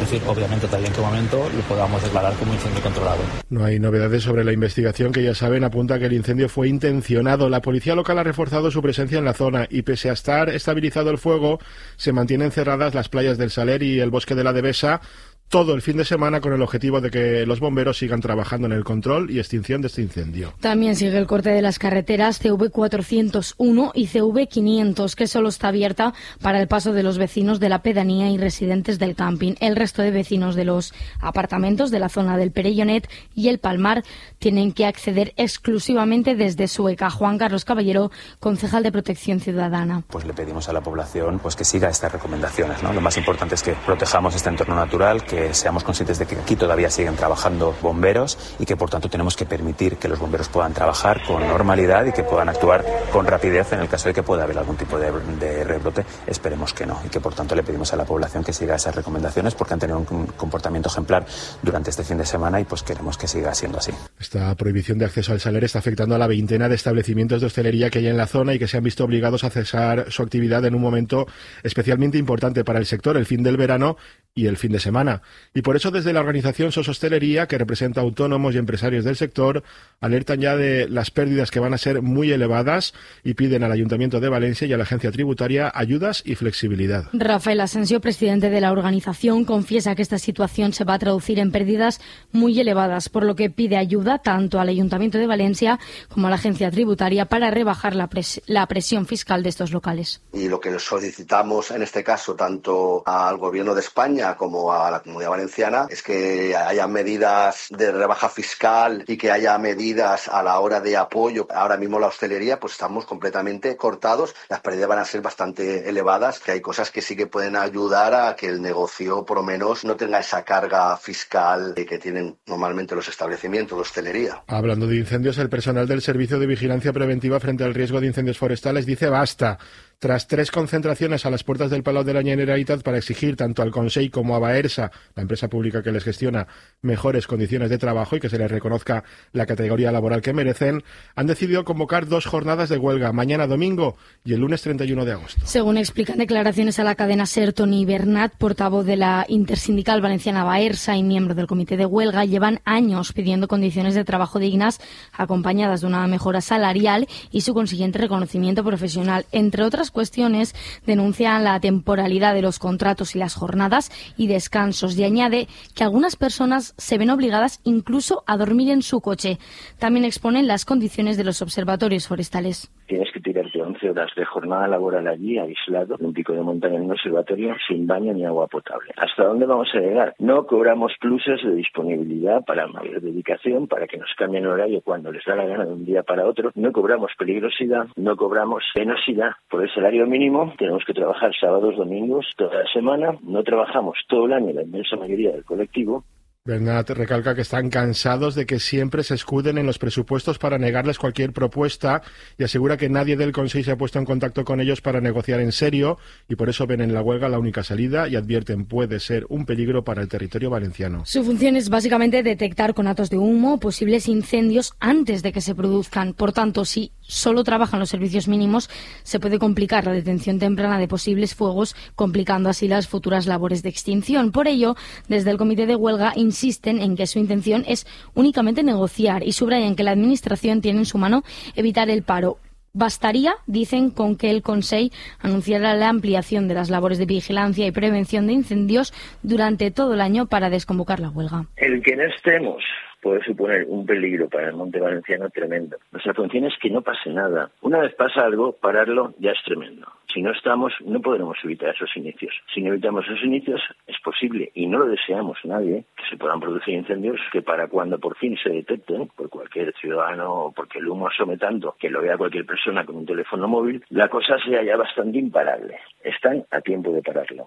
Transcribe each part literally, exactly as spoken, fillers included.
decir obviamente todavía en qué momento lo podamos declarar como incendio controlado. No hay novedades sobre la investigación que, ya saben, apunta que el incendio fue intencionado. La policía local ha reforzado su presencia en la zona y, pese a estar estabilizado el fuego, se mantienen cerradas las playas del Saler y el bosque de la Devesa todo el fin de semana, con el objetivo de que los bomberos sigan trabajando en el control y extinción de este incendio. También sigue el corte de las carreteras C V cuatrocientos uno y C V quinientos, que solo está abierta para el paso de los vecinos de la pedanía y residentes del camping. El resto de vecinos de los apartamentos de la zona del Perellonet y el Palmar tienen que acceder exclusivamente desde Sueca. Juan Carlos Caballero, concejal de Protección Ciudadana. Pues le pedimos a la población pues que siga estas recomendaciones, ¿no? Lo más importante es que protejamos este entorno natural, que Que seamos conscientes de que aquí todavía siguen trabajando bomberos y que por tanto tenemos que permitir que los bomberos puedan trabajar con normalidad y que puedan actuar con rapidez en el caso de que pueda haber algún tipo de, de rebrote. Esperemos que no, y que por tanto le pedimos a la población que siga esas recomendaciones, porque han tenido un comportamiento ejemplar durante este fin de semana y pues queremos que siga siendo así. Esta prohibición de acceso al Saler está afectando a la veintena de establecimientos de hostelería que hay en la zona y que se han visto obligados a cesar su actividad en un momento especialmente importante para el sector, el fin del verano y el fin de semana. Y por eso, desde la organización SOS Hostelería, que representa autónomos y empresarios del sector, alertan ya de las pérdidas que van a ser muy elevadas y piden al Ayuntamiento de Valencia y a la Agencia Tributaria ayudas y flexibilidad. Rafael Asensio, presidente de la organización, confiesa que esta situación se va a traducir en pérdidas muy elevadas, por lo que pide ayuda tanto al Ayuntamiento de Valencia como a la Agencia Tributaria para rebajar la, pres- la presión fiscal de estos locales. Y lo que solicitamos en este caso tanto al Gobierno de España como a la Comunidad Valenciana es que haya medidas de rebaja fiscal y que haya medidas a la hora de apoyo. Ahora mismo la hostelería pues estamos completamente cortados, las pérdidas van a ser bastante elevadas, que hay cosas que sí que pueden ayudar a que el negocio por lo menos no tenga esa carga fiscal que tienen normalmente los establecimientos de hostelería. Hablando de incendios, el personal del Servicio de Vigilancia Preventiva frente al riesgo de incendios forestales dice basta. Tras tres concentraciones a las puertas del Palau de la Generalitat para exigir tanto al Consell como a Baersa, la empresa pública que les gestiona, mejores condiciones de trabajo y que se les reconozca la categoría laboral que merecen, han decidido convocar dos jornadas de huelga, mañana domingo y el lunes treinta y uno de agosto. Según explican declaraciones a la cadena SER, Toni Bernat, portavoz de la intersindical valenciana Baersa y miembro del comité de huelga, llevan años pidiendo condiciones de trabajo dignas acompañadas de una mejora salarial y su consiguiente reconocimiento profesional. Entre otras cuestiones, denuncian la temporalidad de los contratos y las jornadas y descansos, y añade que algunas personas se ven obligadas incluso a dormir en su coche. También exponen las condiciones de los observatorios forestales. Tienes que tirarte once horas de jornada laboral allí, aislado, en un pico de montaña, en un observatorio, sin baño ni agua potable. ¿Hasta dónde vamos a llegar? No cobramos pluses de disponibilidad para mayor dedicación, para que nos cambien horario cuando les da la gana de un día para otro. No cobramos peligrosidad, no cobramos penosidad. Por el salario mínimo tenemos que trabajar sábados, domingos, toda la semana. No trabajamos todo el año la inmensa mayoría del colectivo. Bernat recalca que están cansados de que siempre se escuden en los presupuestos para negarles cualquier propuesta y asegura que nadie del Consell se ha puesto en contacto con ellos para negociar en serio y por eso ven en la huelga la única salida y advierten puede ser un peligro para el territorio valenciano. Su función es básicamente detectar conatos de humo, posibles incendios antes de que se produzcan. Por tanto, si solo trabajan los servicios mínimos, se puede complicar la detención temprana de posibles fuegos, complicando así las futuras labores de extinción. Por ello, desde el comité de huelga insisten en que su intención es únicamente negociar y subrayan que la Administración tiene en su mano evitar el paro. Bastaría, dicen, con que el Consell anunciara la ampliación de las labores de vigilancia y prevención de incendios durante todo el año para desconvocar la huelga. El que no estemos puede suponer un peligro para el monte valenciano tremendo. Nuestra función es que no pase nada. Una vez pasa algo, pararlo ya es tremendo. Si no estamos, no podremos evitar esos inicios. Si no evitamos esos inicios, es posible, y no lo deseamos nadie, que se puedan producir incendios que para cuando por fin se detecten por cualquier ciudadano o porque el humo asome tanto que lo vea cualquier persona con un teléfono móvil, la cosa sea ya bastante imparable. Están a tiempo de pararlo.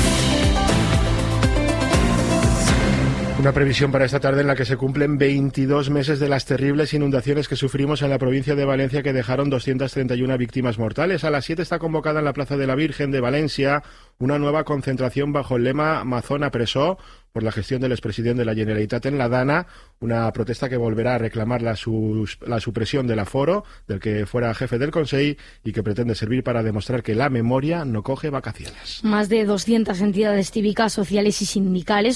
Una previsión para esta tarde en la que se cumplen veintidós meses de las terribles inundaciones que sufrimos en la provincia de Valencia, que dejaron doscientas treinta y una víctimas mortales. A las siete está convocada en la Plaza de la Virgen de Valencia una nueva concentración bajo el lema Mazona Presó, por la gestión del expresidente de la Generalitat en la Dana, una protesta que volverá a reclamar la, sus, la supresión del aforo, del que fuera jefe del Consell, y que pretende servir para demostrar que la memoria no coge vacaciones. Más de doscientas entidades cívicas, sociales y sindicales